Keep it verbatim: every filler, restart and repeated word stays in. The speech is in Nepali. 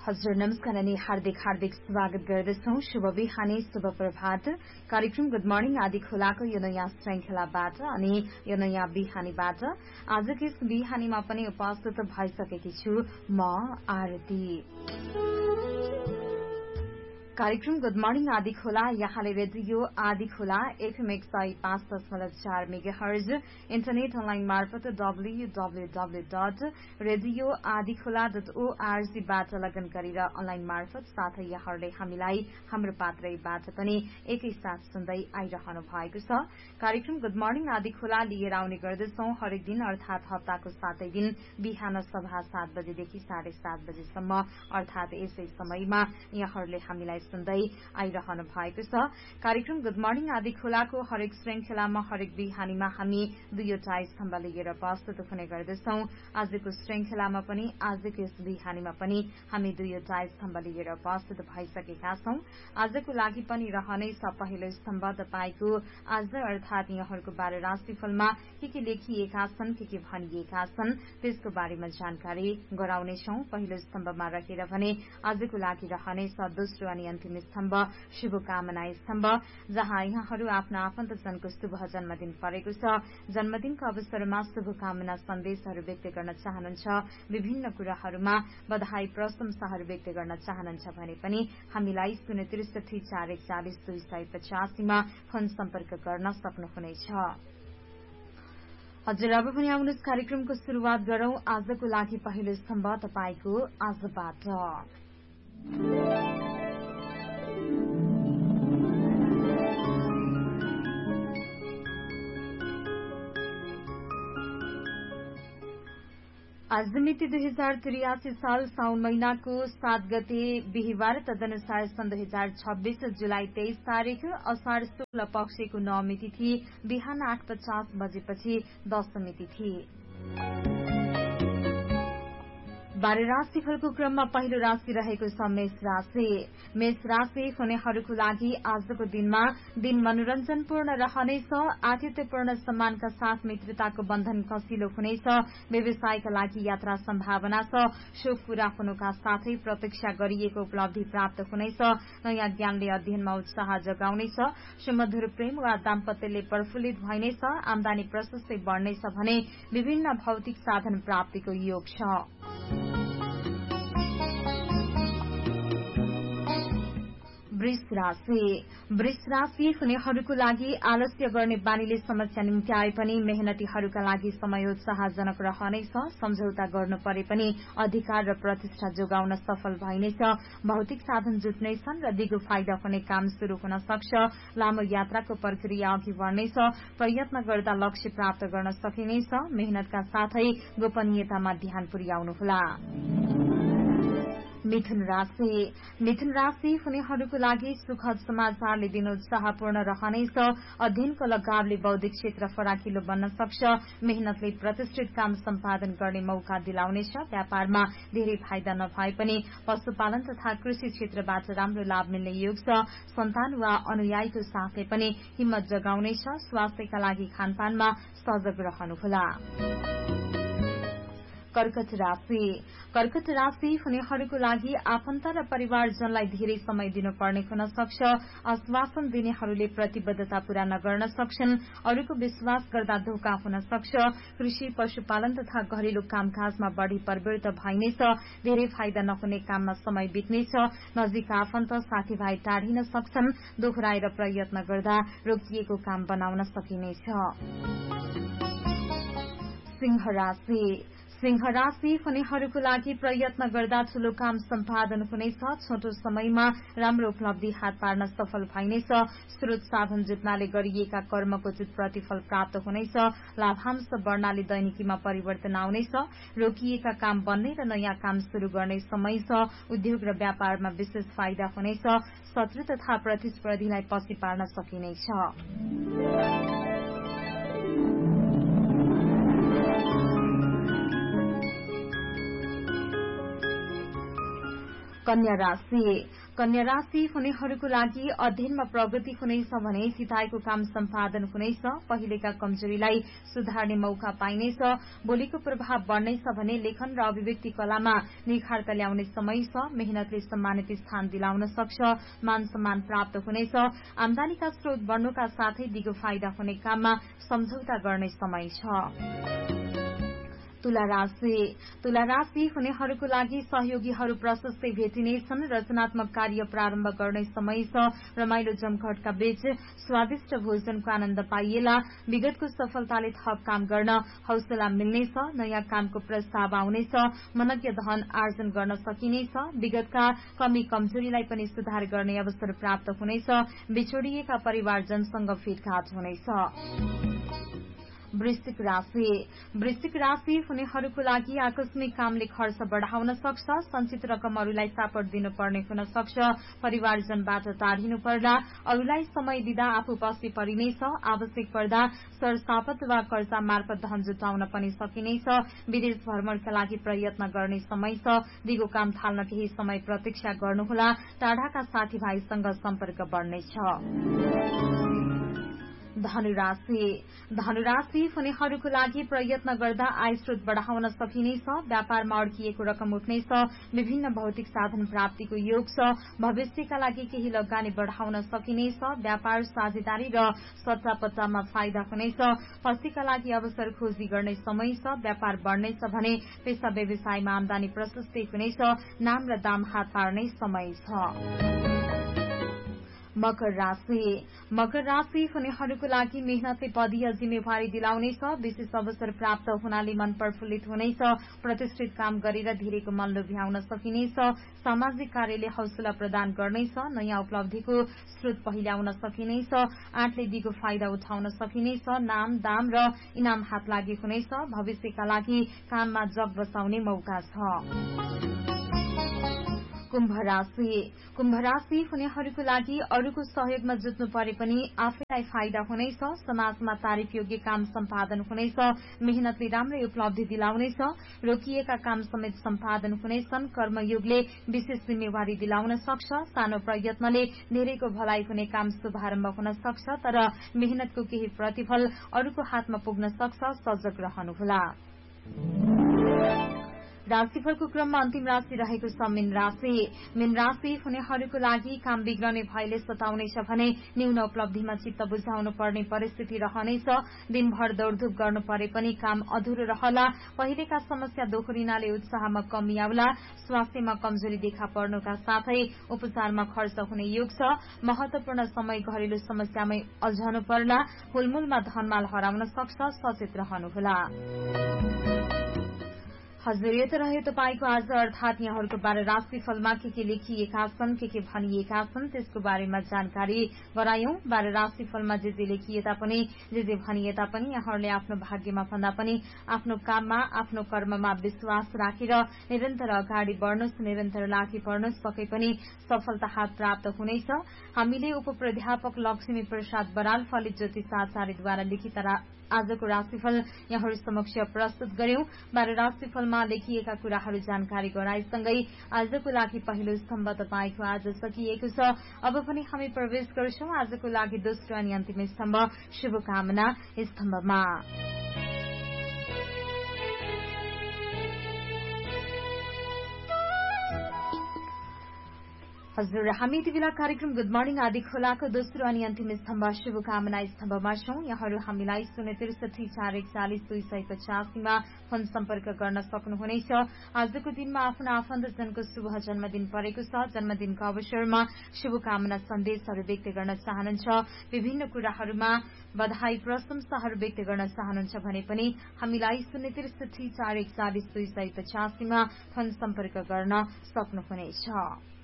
हजुर नमस्कार अनि हार्दिक हार्दिक स्वागत गर्दछौं। शुभ बिहानी, शुभ प्रभात। कार्यक्रम गुड मर्निङ आदि खोलाको यो नयाँ श्रृंखलाबाट अनि यो नयाँ बिहानीबाट आजको यस बिहानीमा पनि उपस्थित भइसकेकी छु म आरती। कार्यक्रम गुड मर्निङ आदि खोला यहाँले रेडियो आदि खोला एफएम एक सय पाँच दशमलव चार मेगाहर्ज इन्टरनेट अनलाइन मार्फत W W W dot radio आदि खोला डट ओआरजीबाट लगन गरेर अनलाइन मार्फत साथै यहाँहरूले हामीलाई हाम्रो पात्रैबाट पनि एकैसाथ सुन्दै आइरहनु भएको छ। कार्यक्रम गुड मर्निङ आदि खोला लिएर आउने गर्दछौं हरेक दिन अर्थात हप्ताको सातै दिन बिहान सभा सात बजेदेखि साढे सात बजेसम्म अर्थात यसै समयमा यहाँहरूले हामीलाई सुन्दै आइरहनु भएको छ। कार्यक्रम गुड मर्निङ आदि खोलाको हरेक श्रृंखलामा हरेक बिहानीमा हामी दुईवटा स्तम्भ लिएर प्रस्तुत हुने गर्दछौं। आजको श्रृंखलामा पनि आजको यस बिहानीमा पनि हामी दुईवटा स्तम्भ लिएर प्रस्तुत भइसकेका छौं। आजको लागि पनि रहनेछ पहिलो स्तम्भ तपाईको आज अर्थात यहाँहरूको बारे राशिफलमा के के लेखिएका छन्, के के भनिएका छन् त्यसको बारेमा जानकारी गराउनेछौं। पहिलो स्तम्भमा रहेर भने आजको लागि रहनेछ दोस्रो अनि अन्तिम स्तम्भ शुभकामना स्तम्भ, जहाँ यहाँहरू आफ्ना आफन्तजनको शुभ जन्मदिन परेको छ। जन्मदिनको अवसरमा शुभकामना सन्देशहरू व्यक्त गर्न चाहनुहुन्छ, विभिन्न कुराहरूमा बधाई प्रशंसाहरू व्यक्त गर्न चाहनुहुन्छ भने पनि हामीलाई शून्य त्रिसठी चार एकचालिस दुई सय पचासीमा फोन सम्पर्क गर्न सक्नुहुनेछ। हजुर अब पनि आउनुहोस् कार्यक्रमको शुरूआत गरौं। आजको लागि पहिलो स्तम्भ तपाईको आजबाट। आज मिति दुई हजार त्रियासी साल साउन महिनाको सात गते बिहिबार, तदनुसार सन् दुई हजार छब्बीस जुलाई तेइस तारीक असार शुक्ल पक्षको नवमी तिथि बिहान आठ पचास बजेपछि दशमी तिथि। बाह्र राशिफलको क्रममा पहिलो राशि रहेको छ मेष राशि। मेष राशि हुनेहरूको लागि आजको दिनमा दिन मनोरञ्जनपूर्ण रहनेछ। आतिथ्यपूर्ण सम्मानका साथ मित्रताको बन्धन कसिलो हुनेछ। व्यवसायका लागि यात्रा सम्भावना छ। शोक पूरा हुनुका साथै प्रतीक्षा गरिएको उपलब्धि प्राप्त हुनेछ। नयाँ ज्ञानले अध्ययनमा उत्साह जगाउनेछ। सुमधुर प्रेम वा दाम्पत्यले प्रफुल्लित भइनेछ। आमदानी प्रशस्तै बढ्नेछ भने विभिन्न भौतिक साधन प्राप्तिको योग छ। वृष राशि। वृष राशि हुनेहरूको लागि आलस्य गर्ने बानीले समस्या निम्त्याए पनि मेहनतीहरूका लागि समय उत्साहजनक रहनेछ। सम्झौता गर्नु परे पनि अधिकार र प्रतिष्ठा जोगाउन सफल भइनेछ। भौतिक साधन जुट्नेछन् र दिगो फाइदा हुने काम शुरू हुन सक्छ। लामो यात्राको प्रक्रिया अघि बढ्नेछ। प्रयत्न गर्दा लक्ष्य प्राप्त गर्न सकिनेछ। मेहनतका साथै गोपनीयतामा ध्यान पुर्याउनुहोला। मिथुन राशि। मिथुन राशि हुनेहरूको लागि सुखद समाचारले दिन उत्साहपूर्ण रहनेछ। अध्ययनको लगावले बौद्धिक क्षेत्र फराकिलो बन्न सक्छ। मेहनतले प्रतिष्ठित काम सम्पादन गर्ने मौका दिलाउनेछ। व्यापारमा धेरै फाइदा नभए पनि पशुपालन तथा कृषि क्षेत्रबाट राम्रो लाभ मिल्ने योग छ। सन्तान वा अनुयायीको साथले पनि हिम्मत जगाउनेछ। स्वास्थ्यका लागि खानपानमा सजग रहनुहोला। कर्कट राशि। कर्कट राशि हुनेहरूको लागि आफन्त र परिवारजनलाई धेरै समय दिनुपर्ने हुन सक्छ। आश्वासन दिनेहरूले प्रतिबद्धता पूरा नगर्न सक्छन्। अरूको विश्वास गर्दा धोका हुन सक्छ। कृषि, पशुपालन तथा घरेलु कामकाजमा बढ़ी प्रवृत्त भइनेछ। धेरै फाइदा नहुने काममा समय बित्नेछ। नजिक आफन्त साथीभाइ टाढिन सक्छन्। दोहोऱ्याएर प्रयत्न गर्दा रोकिएको काम बनाउन सकिनेछ। सिंह राशि। सिंह राशि हुनेहरूको लागि प्रयत्न गर्दा ठूलो काम सम्पादन हुनेछ। छोटो समयमा राम्रो उपलब्धि हात पार्न सफल भइनेछ। स्रोत साधन जुट्नाले गरिएका कर्मको उचित प्रतिफल प्राप्त हुनेछ। लाभांश बढ्नाले दैनिकीमा परिवर्तन आउनेछ। रोकिएका काम बन्ने र नयाँ काम शुरू गर्ने समय छ। उद्योग र व्यापारमा विशेष फाइदा हुनेछ। शत्रु तथा प्रतिस्पर्धीलाई पछि पार्न सकिनेछ। कन्या राशि। कन्या राशि हुनेहरूको लागि अध्ययनमा प्रगति हुनेछ भने सिताइको काम सम्पादन हुनेछ। पहिलेका कमजोरीलाई सुधार्ने मौका पाइनेछ। बोलीको प्रभाव बढ्नेछ भने लेखन र अभिव्यक्ति कलामा निखारता ल्याउने समय छ। मेहनतले सम्मानित स्थान दिलाउन सक्छ। मान सम्मान प्राप्त हुनेछ। आमदानीका स्रोत बढ्नुका साथै दिगो फाइदा हुने काममा सम्झौता गर्ने समय छ। तुला राशि तुला राशि हुनेहरूको लागि सहयोगीहरू प्रशस्तै भेटिनेछन्। रचनात्मक कार्य प्रारम्भ गर्ने समय छ। रमाइलो जमघटका बीच स्वादिष्ट भोजनको आनन्द पाइएला। विगतको सफलताले थप काम गर्न हौसला मिल्नेछ। नयाँ कामको प्रस्ताव आउनेछ। मनज्ञ धन आर्जन गर्न सकिनेछ। विगतका कमी कमजोरीलाई पनि सुधार गर्ने अवसर प्राप्त हुनेछ। बिछोडिएका परिवारजनसँग भेटघाट हुनेछ। वृश्चिक राशि वृश्चिक राशि हुनेहरूको लागि आकस्मिक कामले खर्च बढ़ाउन सक्छ। संचित रकम अरूलाई सापट दिनुपर्ने हुन सक्छ। परिवारजनबाट टाढिनु पर्दा अरूलाई समय दिँदा आफू पछि परिनेछ। आवश्यक पर्दा सरसापत वा कर्जा मार्फत धन जुटाउन पनि सकिनेछ। विदेश भ्रमणका लागि प्रयत्न गर्ने समय छ। दिगो काम थाल्न केही समय प्रतीक्षा गर्नुहोला। टाढाका साथीभाइसँग सम्पर्क बढ्नेछ। धनुराशि धनुराशि हुनेहरूको लागि प्रयत्न गर्दा आय स्रोत बढ़ाउन सकिनेछ। व्यापारमा अड्किएको रकम उठ्नेछ। विभिन्न भौतिक साधन प्राप्तिको योग छ। भविष्यका लागि केही लगानी बढ़ाउन सकिनेछ। व्यापार साझेदारी र सट्टापट्टामा फाइदा हुनेछ। फस्तीका लागि अवसर खोजी गर्ने समय छ। व्यापार बढ़नेछ भने पेशा व्यवसायमा आमदानी प्रशस्तै हुनेछ। नाम र दाम हात पार्ने समय छ। मकर राशि मकर राशि हुनेहरूको लागि मेहनतले पदीय जिम्मेवारी दिलाउनेछ। विशेष अवसर प्राप्त हुनाले मन प्रफुल्लित हुनेछ। प्रतिष्ठित काम गरेर धेरैको मन लोभ्याउन सकिनेछ। सामाजिक कार्यले हौसला प्रदान गर्नेछ। नयाँ उपलब्धिको स्रोत पहिल्याउन सकिनेछ। आँटले दिगो फाइदा उठाउन सकिनेछ। नाम दाम र इनाम हात लागि हुनेछ। भविष्यका लागि काममा जग बसाउने मौका छ। कुम्भ राशि कुम्भ राशि हुनेहरूको लागि अरूको सहयोगमा जुट्नु परे पनि आफैलाई फाइदा हुनेछ। समाजमा तारिफ योग्य काम सम्पादन हुनेछ। मेहनतले राम्रै उपलब्धि दिलाउनेछ। रोकिएका काम समेत सम्पादन हुनेछन्। कर्मयोगले विशेष जिम्मेवारी दिलाउन सक्छ। सानो प्रयत्नले धेरैको भलाइ हुने काम शुभारम्भ हुन सक्छ। तर मेहनतको केही प्रतिफल अरूको हातमा पुग्न सक्छ। सजग रहनुहोला। राशिफलको क्रममा अन्तिम राशि रहेको छ मीन राशि मीन राशि हुनेहरूको लागि काम बिग्रने भयले सताउनेछ भने न्यून उपलब्धिमा चित्त बुझाउनु पर्ने परिस्थिति रहनेछ। दिनभर दौड़धूप गर्नु परे पनि काम अधुरो रहला। पहिलेका समस्या दोहोरिनाले उत्साहमा कमी आउला। स्वास्थ्यमा कमजोरी देखा पर्नुका साथै उपचारमा खर्च हुने योग छ। महत्वपूर्ण समय घरेलु समस्यामै अल्झनु पर्ला। हुलमुलमा धनमाल हराउन सक्छ। सचेत रहनुहोला। हजुर यो त रह्यो तपाईँको आज अर्थात यहाँहरूको बारे राशिफलमा के के लेखिएका छन्, के के भनिएका छन् त्यसको बारेमा जानकारी गरायौं। बारे राशिफलमा जे जे लेखिए तापनि जे जे भनिए तापनि यहाँहरूले आफ्नो भाग्यमा भन्दा पनि आफ्नो काममा आफ्नो कर्ममा विश्वास राखेर निरन्तर अगाडि बढ्नुहोस्, निरन्तर लागि पर्नुहोस्, पक्कै पनि सफलता हात प्राप्त हुनेछ। हामीले उपप्राध्यापक लक्ष्मी प्रसाद बराल फलित ज्योतिष आचार्यद्वारा लिखित आजको राशिफल यहाँहरू समक्ष प्रस्तुत गर्यौं। बारे राशिफलमा लेखिएका कुराहरू जानकारी गराएसँगै आजको लागि पहिलो स्तम्भ तपाईँको आज सकिएको छ। अब पनि हामी प्रवेश गर्छौं आजको लागि दोस्रो अनि अन्तिम स्तम्भ शुभकामना स्तम्भमा। हजुर हामी यति बेला कार्यक्रम गुड मर्निङ आदि खोलाको दोस्रो अनि अन्तिम स्तम्भ शुभकामना स्तम्भमा छौं। यहाँहरू हामीलाई शून्य त्रिसठी चार एकचालिस दुई सय पचासीमा फोन सम्पर्क गर्न सक्नुहुनेछ। आजको दिनमा आफ्नो आफन्तजनको शुभ जन्मदिन परेको छ। जन्मदिनको अवसरमा शुभकामना सन्देशहरू व्यक्त गर्न चाहनुहुन्छ, विभिन्न कुराहरूमा बधाई प्रशंसाहरू व्यक्त गर्न चाहनुहुन्छ भने पनि हामीलाई शून्य त्रिसठी चार एकचालिस दुई सय पचासीमा फोन सम्पर्क गर्न सक्नुहुनेछ।